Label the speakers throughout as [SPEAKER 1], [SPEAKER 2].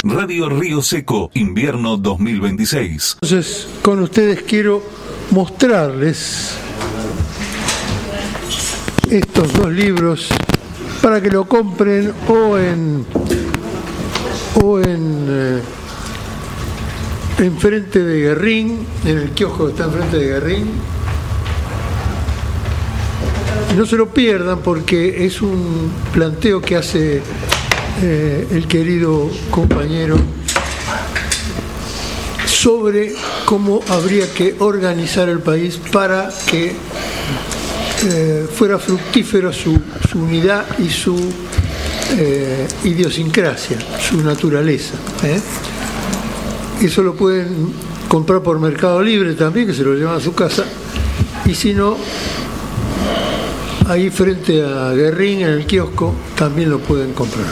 [SPEAKER 1] Radio Río Seco, invierno 2026.
[SPEAKER 2] Entonces, con ustedes quiero mostrarles estos dos libros para que lo compren o enfrente de Guerrín, en el kiosco que está enfrente de Guerrín. No se lo pierdan porque es un planteo que hace el querido compañero sobre cómo habría que organizar el país para que fuera fructífero su unidad y su idiosincrasia, su naturaleza. Eso lo pueden comprar por Mercado Libre también, que se lo llevan a su casa, y si no, ahí frente a Guerrín, en el kiosco, también lo pueden comprar.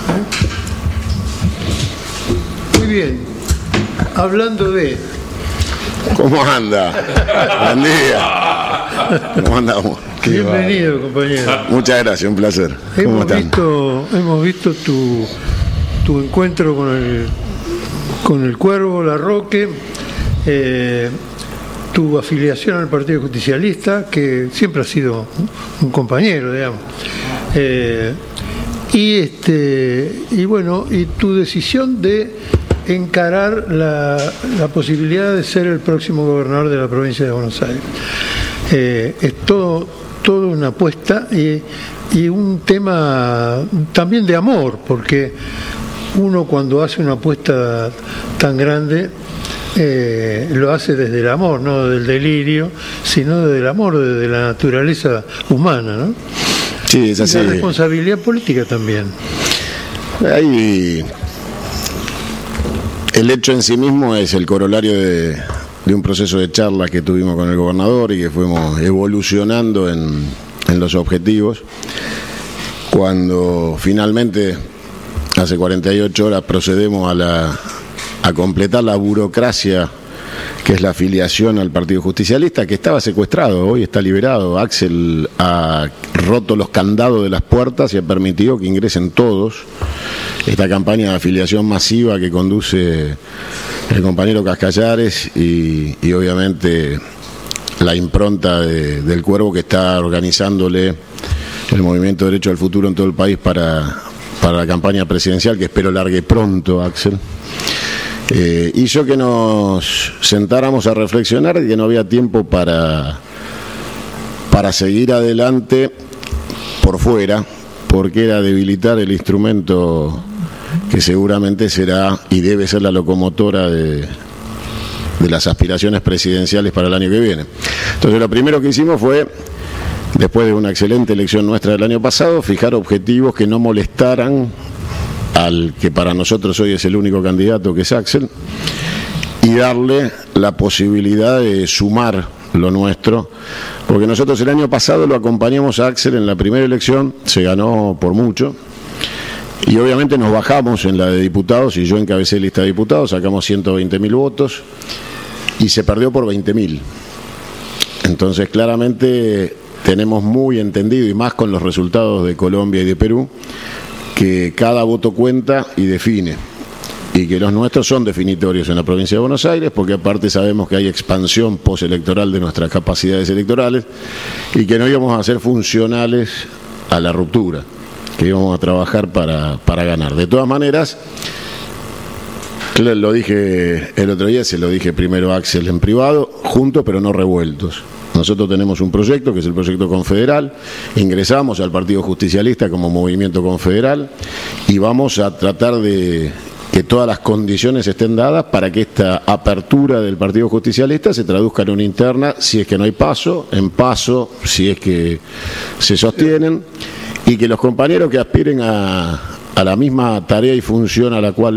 [SPEAKER 2] Muy bien, hablando de...
[SPEAKER 3] ¿Cómo anda? Buen día. ¿Cómo andamos?
[SPEAKER 2] Bienvenido, compañero.
[SPEAKER 3] Muchas gracias, un placer.
[SPEAKER 2] Hemos visto tu encuentro con el Cuervo Larroque, tu afiliación al Partido Justicialista, que siempre ha sido un compañero, digamos, y bueno, y tu decisión de encarar la posibilidad de ser el próximo gobernador de la provincia de Buenos Aires. Es todo una apuesta y un tema también de amor, porque uno cuando hace una apuesta tan grande lo hace desde el amor, no del delirio, sino desde el amor, desde la naturaleza humana, ¿no?
[SPEAKER 3] Sí, es así.
[SPEAKER 2] Y la responsabilidad política también.
[SPEAKER 3] Ahí, el hecho en sí mismo es el corolario de un proceso de charlas que tuvimos con el gobernador y que fuimos evolucionando en los objetivos. Cuando finalmente, hace 48 horas, procedemos a completar la burocracia que es la afiliación al Partido Justicialista, que estaba secuestrado, hoy está liberado. Axel ha roto los candados de las puertas y ha permitido que ingresen todos. Esta campaña de afiliación masiva que conduce el compañero Cascallares y obviamente la impronta del Cuervo, que está organizándole el Movimiento Derecho al Futuro en todo el país para la campaña presidencial, que espero largue pronto, Axel. Hizo que nos sentáramos a reflexionar y que no había tiempo para seguir adelante por fuera, porque era debilitar el instrumento que seguramente será y debe ser la locomotora de las aspiraciones presidenciales para el año que viene. Entonces, lo primero que hicimos fue, después de una excelente elección nuestra del año pasado, fijar objetivos que no molestaran al que para nosotros hoy es el único candidato, que es Axel, y darle la posibilidad de sumar lo nuestro, porque nosotros el año pasado lo acompañamos a Axel en la primera elección, se ganó por mucho, y obviamente nos bajamos en la de diputados, y yo encabecé lista de diputados, sacamos 120.000 votos, y se perdió por 20.000. Entonces, claramente tenemos muy entendido, y más con los resultados de Colombia y de Perú, que cada voto cuenta y define, y que los nuestros son definitorios en la provincia de Buenos Aires, porque aparte sabemos que hay expansión postelectoral de nuestras capacidades electorales y que no íbamos a ser funcionales a la ruptura, que íbamos a trabajar para ganar. De todas maneras, lo dije el otro día, se lo dije primero a Axel en privado, juntos pero no revueltos. Nosotros tenemos un proyecto, que es el proyecto confederal, ingresamos al Partido Justicialista como movimiento confederal y vamos a tratar de que todas las condiciones estén dadas para que esta apertura del Partido Justicialista se traduzca en una interna, si es que no hay paso, en paso, si es que se sostienen, y que los compañeros que aspiren a la misma tarea y función a la cual